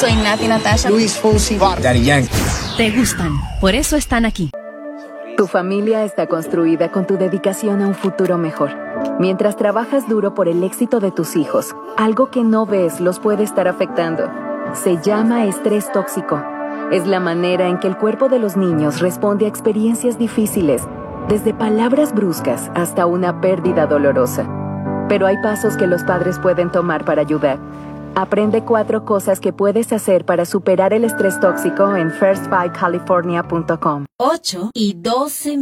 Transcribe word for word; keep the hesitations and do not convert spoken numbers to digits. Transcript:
Soy Nati Natasha. Luis Fonsi. Daddy Yankee. Te gustan, por eso están aquí. Tu familia está construida con tu dedicación a un futuro mejor. Mientras trabajas duro por el éxito de tus hijos, algo que no ves los puede estar afectando. Se llama estrés tóxico. Es la manera en que el cuerpo de los niños responde a experiencias difíciles, desde palabras bruscas hasta una pérdida dolorosa. Pero hay pasos que los padres pueden tomar para ayudar. Aprende cuatro cosas que puedes hacer para superar el estrés tóxico en first five california punto com. ocho y doce